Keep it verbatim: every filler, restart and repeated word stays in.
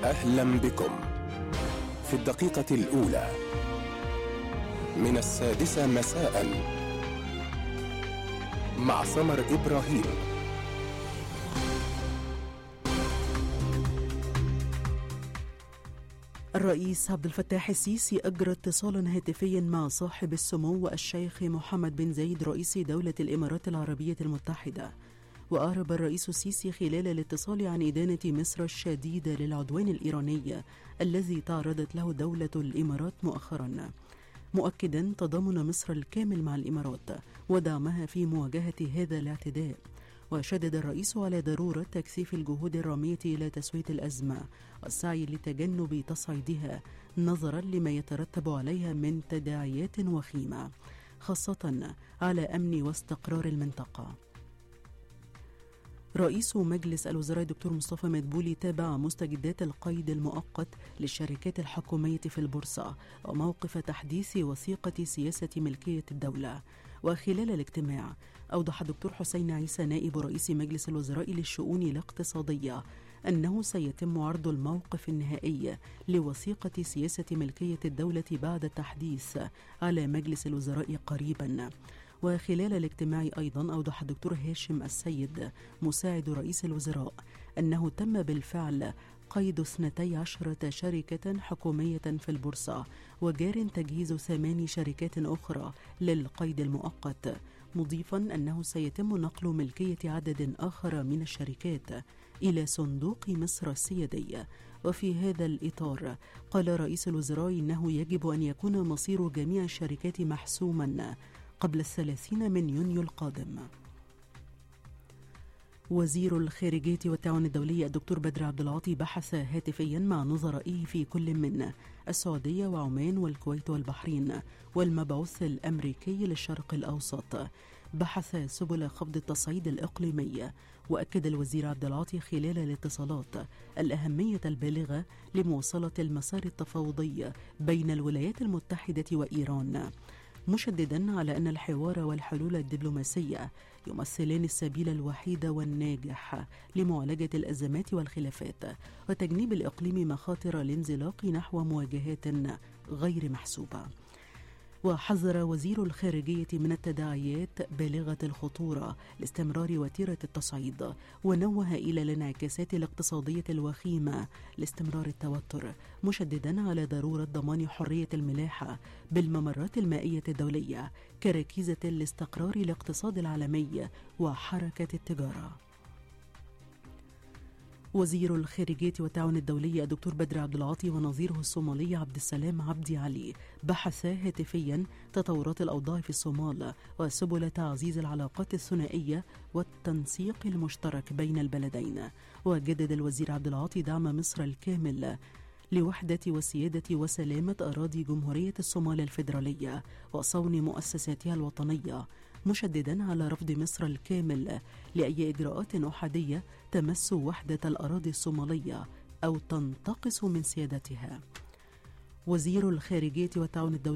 أهلا بكم في الدقيقة الأولى من السادسة مساء مع سمر إبراهيم. الرئيس عبد الفتاح السيسي أجرى اتصالا هاتفيا مع صاحب السمو الشيخ محمد بن زايد رئيس دولة الإمارات العربية المتحدة. وأعرب الرئيس السيسي خلال الاتصال عن إدانة مصر الشديدة للعدوان الإيراني الذي تعرضت له دولة الإمارات مؤخرا، مؤكدا تضامن مصر الكامل مع الإمارات ودعمها في مواجهة هذا الاعتداء. وشدد الرئيس على ضرورة تكثيف الجهود الرامية إلى تسوية الأزمة والسعي لتجنب تصعيدها نظرا لما يترتب عليها من تداعيات وخيمة خاصة على أمن واستقرار المنطقة. رئيس مجلس الوزراء الدكتور مصطفى مدبولي تابع مستجدات القيد المؤقت للشركات الحكومية في البورصة وموقف تحديث وثيقة سياسة ملكية الدولة. وخلال الاجتماع أوضح الدكتور حسين عيسى نائب رئيس مجلس الوزراء للشؤون الاقتصادية أنه سيتم عرض الموقف النهائي لوثيقة سياسة ملكية الدولة بعد التحديث على مجلس الوزراء قريبا. وخلال الاجتماع أيضا أوضح الدكتور هاشم السيد مساعد رئيس الوزراء أنه تم بالفعل قيد اثنتي عشرة شركة حكومية في البورصة وجار تجهيز ثماني شركات أخرى للقيد المؤقت، مضيفا أنه سيتم نقل ملكية عدد آخر من الشركات إلى صندوق مصر السيادي. وفي هذا الإطار قال رئيس الوزراء إنه يجب أن يكون مصير جميع الشركات محسوما قبل الثلاثين من يونيو القادم. وزير الخارجية والتعاون الدولي الدكتور بدر عبد العاطي بحث هاتفيا مع نظرائه في كل من السعودية وعمان والكويت والبحرين والمبعوث الأمريكي للشرق الأوسط بحث سبل خفض التصعيد الإقليمي. وأكد الوزير عبد العاطي خلال الاتصالات الأهمية البالغة لمواصلة المسار التفاوضي بين الولايات المتحدة وإيران، مشددا على أن الحوار والحلول الدبلوماسية يمثلان السبيل الوحيد والناجح لمعالجة الأزمات والخلافات وتجنيب الإقليم مخاطر الانزلاق نحو مواجهات غير محسوبة. وحذر وزير الخارجية من التداعيات بالغة الخطورة لاستمرار وتيرة التصعيد، ونوه إلى الانعكاسات الاقتصادية الوخيمة لاستمرار التوتر، مشددا على ضرورة ضمان حرية الملاحة بالممرات المائية الدولية كركيزة لاستقرار الاقتصاد العالمي وحركة التجارة. وزير الخارجية والتعاون الدولي الدكتور بدر عبد العاطي ونظيره الصومالي عبد السلام عبدي علي بحثا هاتفيا تطورات الأوضاع في الصومال وسبل تعزيز العلاقات الثنائية والتنسيق المشترك بين البلدين. وجدد الوزير عبد العاطي دعم مصر الكامل لوحدة وسيادة وسلامة أراضي جمهورية الصومال الفيدرالية وصون مؤسساتها الوطنية، مشددا على رفض مصر الكامل لأي إجراءات أحادية تمس وحدة الأراضي الصومالية أو تنتقص من سيادتها. وزير الخارجية والتعاون الدولي